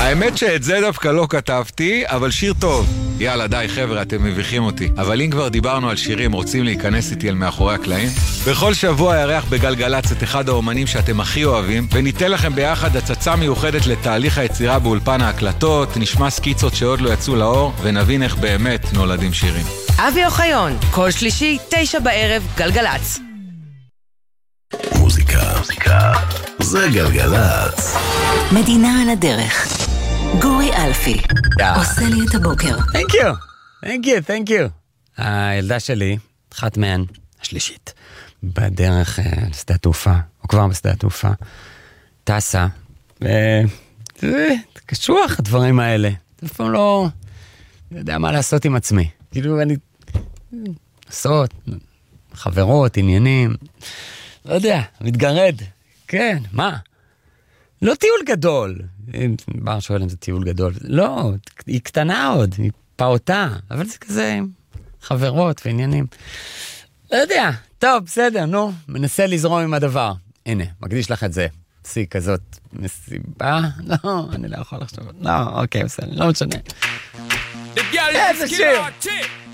האמת שאת זה דווקא לא כתבתי, אבל שיר טוב. יאללה, די חבר'ה, אתם מביכים אותי. אבל אם כבר דיברנו על שירים, רוצים להיכנס איתי אל מאחורי הקלעים? בכל שבוע ירח בגלגלץ את אחד האומנים שאתם הכי אוהבים, וניתן לכם ביחד הצצה מיוחדת לתהליך היצירה באולפן ההקלטות, נשמע סקיצות שעוד לא יצאו לאור, ונבין איך באמת נולדים שירים. אבי אוחיון, כל שלישי, 9 בערב, גלגלץ. מוזיקה זה גלגלץ. מדינה על הדרך. גורי אלפי עושה לי את הבוקר. Thank you. הילדה שלי, אחת מהן, השלישית, בדרך לשדה התעופה, או כבר בשדה התעופה, טסה, זה קשוח הדברים האלה. אף פעם לא יודע מה לעשות עם עצמי. כאילו אני לעשות, חברות, עניינים, לא יודע, מתגרד. כן, מה? לא טיול גדול. בר שואל אם זה טיול גדול. לא, היא קטנה עוד, היא פעוטה, אבל זה כזה חברות ועניינים. לא יודע, טוב, בסדר, נו, מנסה לזרום עם הדבר. הנה, מקדיש לך את זה. סי כזאת מסיבה? לא, אני לא יכול לחשוב. לא, אוקיי, בסדר, לא משנה. איזה שיר!